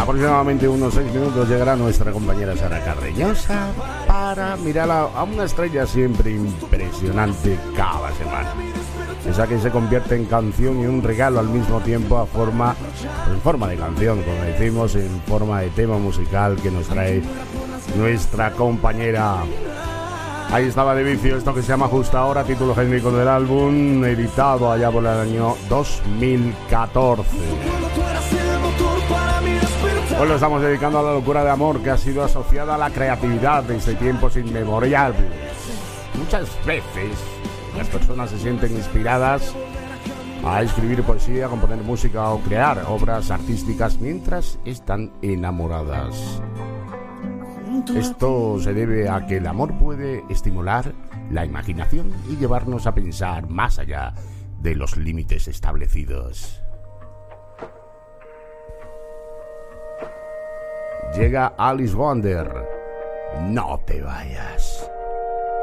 aproximadamente unos 6 minutos llegará nuestra compañera Sara Carreñosa para mirar a una estrella siempre impresionante cada semana. Esa que se convierte en canción y un regalo al mismo tiempo en forma de canción, como decimos, en forma de tema musical que nos trae nuestra compañera. Ahí estaba de vicio esto que se llama Justo Ahora, título genérico del álbum, editado allá por el año 2014. Hoy lo estamos dedicando a la locura de amor que ha sido asociada a la creatividad desde tiempos inmemoriales. Muchas veces las personas se sienten inspiradas a escribir poesía, componer música o crear obras artísticas mientras están enamoradas. Esto se debe a que el amor puede estimular la imaginación y llevarnos a pensar más allá de los límites establecidos. Llega Alice Wonder. No te vayas.